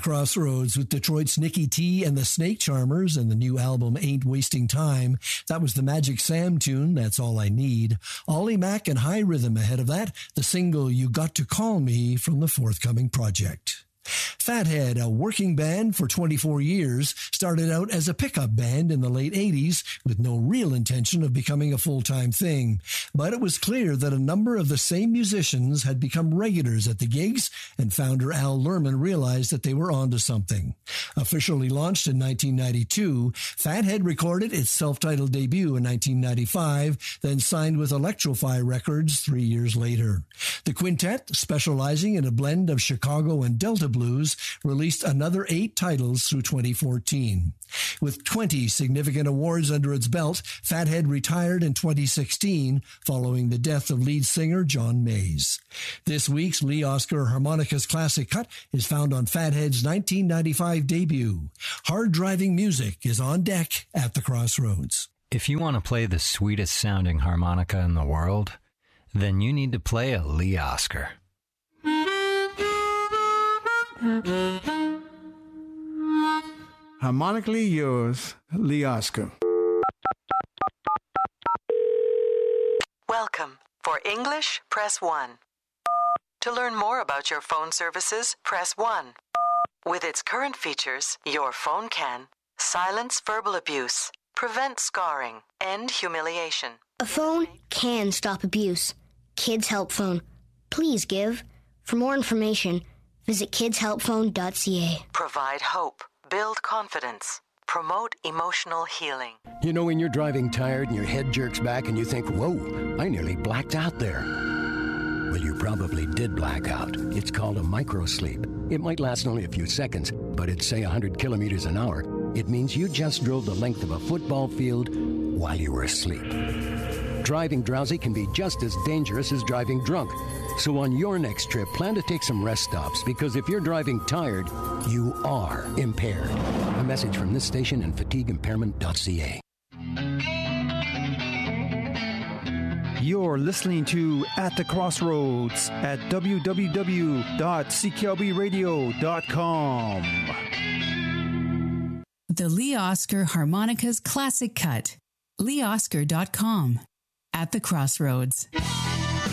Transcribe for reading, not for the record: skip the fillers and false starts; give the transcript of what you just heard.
Crossroads with Detroit's Nikki T and the Snake Charmers and the new album Ain't Wasting Time. That was the Magic Sam tune, That's All I Need. Ollie Mack and High Rhythm ahead of that, the single You Got to Call Me from the forthcoming project. Fathead, a working band for 24 years, started out as a pickup band in the late 80s with no real intention of becoming a full-time thing. But it was clear that a number of the same musicians had become regulars at the gigs, and founder Al Lerman realized that they were onto something. Officially launched in 1992, Fathead recorded its self-titled debut in 1995, then signed with Electrify Records 3 years later. The quintet, specializing in a blend of Chicago and Delta blues, released another 8 titles through 2014. With 20 significant awards under its belt, Fathead retired in 2016 following the death of lead singer John Mays. This week's Lee Oskar Harmonicas Classic Cut is found on Fathead's 1995 debut. Hard-driving music is on deck at the Crossroads. If you want to play the sweetest sounding harmonica in the world, then you need to play a Lee Oskar. Harmonically yours, Lee Oskar. Welcome. For English, press 1. To learn more about your phone services, press 1. With its current features, your phone can silence verbal abuse, prevent scarring, end humiliation. A phone can stop abuse. Kids Help Phone. Please give. For more information, visit kidshelpphone.ca. Provide hope, build confidence, promote emotional healing. You know when you're driving tired and your head jerks back and you think, whoa, I nearly blacked out there. Well, you probably did black out. It's called a microsleep. It might last only a few seconds, but at, say, 100 kilometers an hour, it means you just drove the length of a football field while you were asleep. Driving drowsy can be just as dangerous as driving drunk. So on your next trip, plan to take some rest stops, because if you're driving tired, you are impaired. A message from this station and fatigueimpairment.ca. You're listening to At the Crossroads at www.cklbradio.com. The Lee Oskar Harmonicas Classic Cut. LeeOskar.com. At the Crossroads.